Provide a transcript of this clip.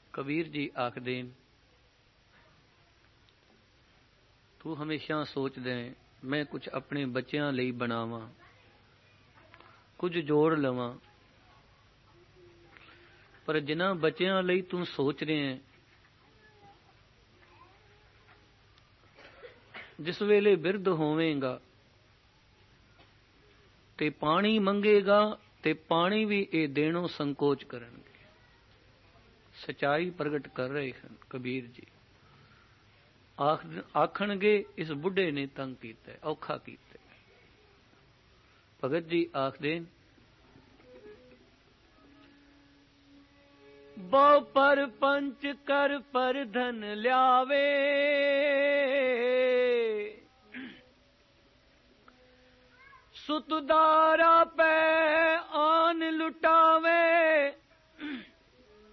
कबीर जी आखदे तू हमेशा सोचदे मैं कुछ अपने बच्चों ਲਈ बनावां, कुछ जोड़ लवां, पर जिन्हां बच्चों ਲਈ तू सोच रहे हैं, जिस वेले बिरध होवेगा ते पानी मंगेगा ते पानी भी ये देणों संकोच करनगे। सच्चाई प्रगट कर रहे हैं कबीर जी। आखणगे इस बुढ़े ने तंग कीता, औखा कीता। भगत जी आखदे बहु पर पंच कर पर धन ल्यावे, सुतदारा पे आन लुटावे,